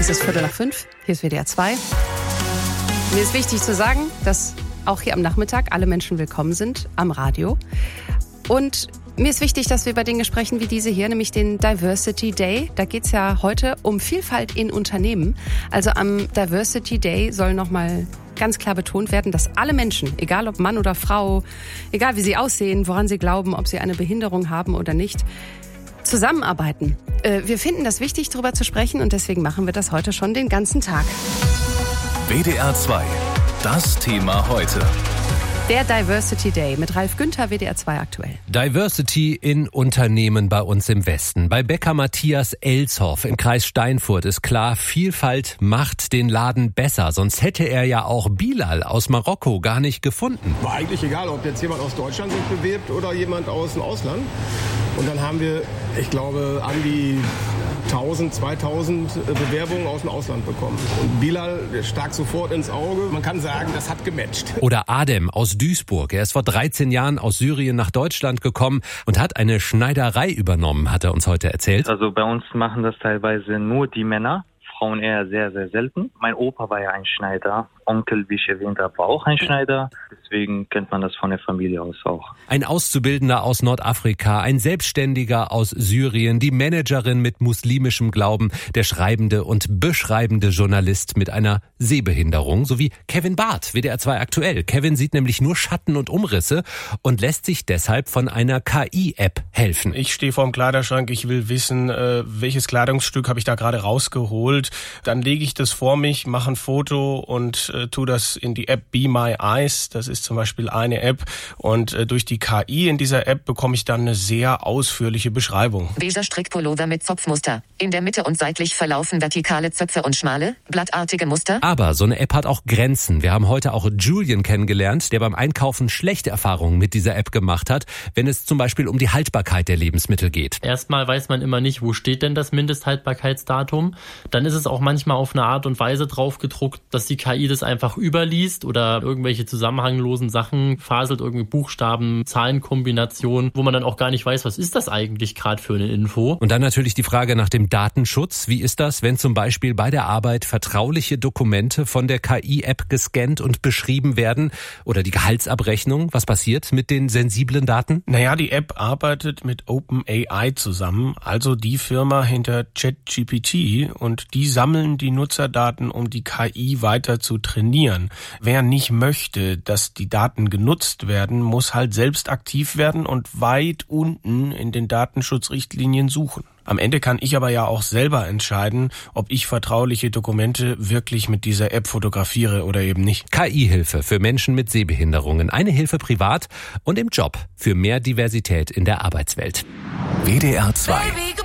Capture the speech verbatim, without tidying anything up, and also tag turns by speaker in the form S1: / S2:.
S1: Es ist Viertel nach fünf, hier ist W D R zwei. Mir ist wichtig zu sagen, dass auch hier am Nachmittag alle Menschen willkommen sind am Radio. Und mir ist wichtig, dass wir über Dinge sprechen wie diese hier, nämlich den Diversity Day. Da geht es ja heute um Vielfalt in Unternehmen. Also am Diversity Day soll nochmal ganz klar betont werden, dass alle Menschen, egal ob Mann oder Frau, egal wie sie aussehen, woran sie glauben, ob sie eine Behinderung haben oder nicht, zusammenarbeiten. Wir finden das wichtig, darüber zu sprechen, und deswegen machen wir das heute schon den ganzen Tag.
S2: W D R zwei, das Thema heute.
S1: Der Diversity Day mit Ralf Günther, W D R zwei aktuell.
S3: Diversity in Unternehmen bei uns im Westen. Bei Bäcker Matthias Elshoff im Kreis Steinfurt ist klar, Vielfalt macht den Laden besser. Sonst hätte er ja auch Bilal aus Marokko gar nicht gefunden.
S4: War eigentlich egal, ob jetzt jemand aus Deutschland sich bewirbt oder jemand aus dem Ausland. Und dann haben wir, ich glaube, an die tausend, zweitausend Bewerbungen aus dem Ausland bekommen. Und Bilal stak sofort ins Auge. Man kann sagen, das hat gematcht.
S3: Oder Adem aus Duisburg. Er ist vor dreizehn Jahren aus Syrien nach Deutschland gekommen und hat eine Schneiderei übernommen, hat er uns heute erzählt.
S5: Also bei uns machen das teilweise nur die Männer. Frauen eher sehr, sehr selten. Mein Opa war ja ein Schneider. Onkel, wie ich erwähnt habe, war auch ein Schneider. Deswegen kennt man das von der Familie aus auch.
S3: Ein Auszubildender aus Nordafrika, ein Selbstständiger aus Syrien, die Managerin mit muslimischem Glauben, der schreibende und beschreibende Journalist mit einer Sehbehinderung sowie Kevin Barth, W D R zwei aktuell. Kevin sieht nämlich nur Schatten und Umrisse und lässt sich deshalb von einer K I-App helfen.
S6: Ich stehe vorm Kleiderschrank, ich will wissen, äh, welches Kleidungsstück habe ich da gerade rausgeholt. Dann lege ich das vor mich, mache ein Foto und äh, tue das in die App Be My Eyes. Das ist zum Beispiel eine App. Und äh, durch die K I in dieser App bekomme ich dann eine sehr ausführliche Beschreibung.
S7: Beiger Strickpullover mit Zopfmuster. In der Mitte und seitlich verlaufen vertikale Zöpfe und schmale, blattartige Muster.
S3: Aber so eine App hat auch Grenzen. Wir haben heute auch Julian kennengelernt, der beim Einkaufen schlechte Erfahrungen mit dieser App gemacht hat, wenn es zum Beispiel um die Haltbarkeit der Lebensmittel geht.
S8: Erstmal weiß man immer nicht, wo steht denn das Mindesthaltbarkeitsdatum. Dann ist es auch manchmal auf eine Art und Weise drauf gedruckt, dass die K I das einfach überliest oder irgendwelche zusammenhanglosen Sachen faselt, irgendwie Buchstaben, Zahlenkombinationen, wo man dann auch gar nicht weiß, was ist das eigentlich gerade für eine Info.
S3: Und dann natürlich die Frage nach dem Datenschutz. Wie ist das, wenn zum Beispiel bei der Arbeit vertrauliche Dokumente von der K I-App gescannt und beschrieben werden? Oder die Gehaltsabrechnung? Was passiert mit den sensiblen Daten?
S6: Naja, die App arbeitet mit OpenAI zusammen, also die Firma hinter ChatGPT, und die sammeln die Nutzerdaten, um die K I weiter zu trainieren. Wer nicht möchte, dass die Daten genutzt werden, muss halt selbst aktiv werden und weit unten in den Datenschutzrichtlinien suchen. Am Ende kann ich aber ja auch selber entscheiden, ob ich vertrauliche Dokumente wirklich mit dieser App fotografiere oder eben nicht.
S3: K I-Hilfe für Menschen mit Sehbehinderungen. Eine Hilfe privat und im Job für mehr Diversität in der Arbeitswelt.
S2: W D R zwei.